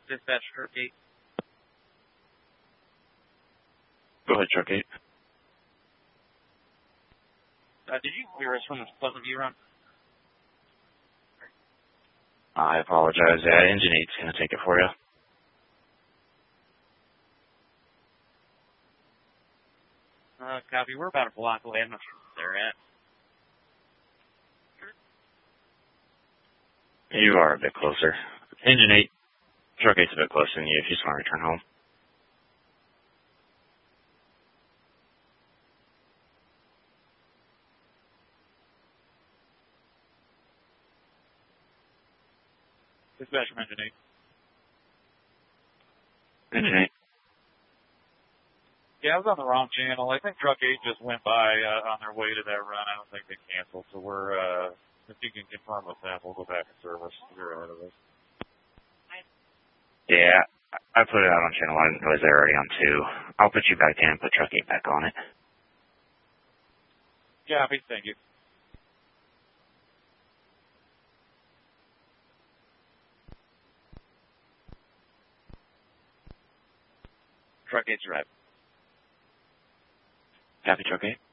Dispatch Truck 8. Go ahead, Truck 8. Did you clear us from the Pleasant View run? I apologize. Engine 8's going to take it for you. Copy. We're about a block away. I'm not sure where they're at. You are a bit closer. Engine 8, Truck 8's a bit closer than you if you just want to return home. Dispatch from Engine 8. Engine 8. Yeah, I was on the wrong channel. I think Truck 8 just went by on their way to that run. I don't think they canceled. So we're, if you can confirm with that, we'll go back in service. You're ahead of us. Yeah, I put it out on channel 1. I didn't realize they were already on 2. I'll put you back in and put Truck 8 back on it. Copy. Thank you. Truck 8's right. Copy, Truck 8.